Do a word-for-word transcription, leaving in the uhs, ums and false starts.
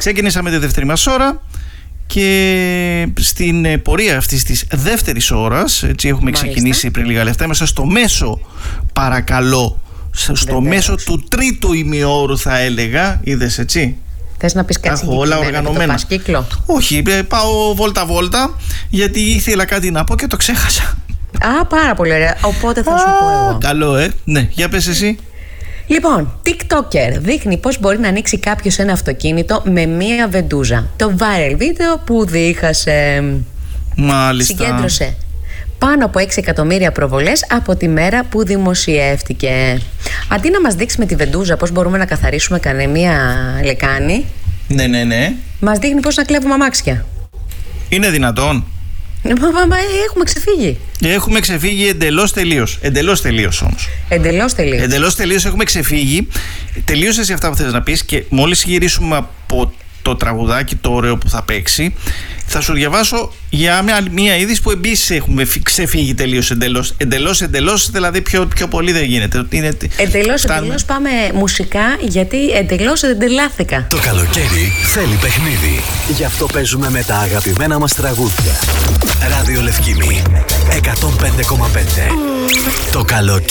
Ξεκινήσαμε τη δεύτερη μας ώρα και στην πορεία αυτής της δεύτερης ώρας, έτσι έχουμε Μάλιστα. ξεκινήσει πριν λίγα λεπτά, είμαστε στο μέσο, παρακαλώ, στο Βεβαίως. μέσο του τρίτου ημιώρου θα έλεγα, είδες έτσι. Θες να πεις κάτι συγκεκριμένο για το πας κύκλο? Όχι, πάω βόλτα-βόλτα γιατί ήθελα κάτι να πω και το ξέχασα. Α, πάρα πολύ ωραία, οπότε θα σου πω εγώ. Καλό, ε, ναι, για πες εσύ. Λοιπόν, TikToker δείχνει πώς μπορεί να ανοίξει κάποιος ένα αυτοκίνητο με μία βεντούζα. Το viral βίντεο που δίχασε. Μάλιστα. Συγκέντρωσε πάνω από έξι εκατομμύρια προβολές από τη μέρα που δημοσιεύτηκε. Αντί να μας δείξει με τη βεντούζα πώς μπορούμε να καθαρίσουμε κανένα λεκάνη, ναι, ναι, ναι, μας δείχνει πώς να κλέβουμε αμάξια. Είναι δυνατόν? Μα, μα, μα, έχουμε ξεφύγει. Έχουμε ξεφύγει εντελώς τελείως. Εντελώς τελείως όμως. Εντελώς τελείως. Εντελώς τελείως έχουμε ξεφύγει. Τελείωσες για αυτά που θες να πεις και μόλις γυρίσουμε από το τραγουδάκι το ωραίο που θα παίξει, θα σου διαβάσω για μια, μια είδηση που επίσης έχουμε ξεφύγει τελείως. Εντελώς, εντελώς, εντελώς, δηλαδή πιο, πιο πολύ δεν γίνεται. Είναι, εντελώς, φτάνουμε. εντελώς πάμε μουσικά, γιατί εντελώς εντελάθηκα. Το καλοκαίρι θέλει παιχνίδι. Γι' αυτό παίζουμε με τα αγαπημένα μας τραγούδια. Ράδιο Λευκήμη εκατόν πέντε κόμμα πέντε. Το καλοκαίρι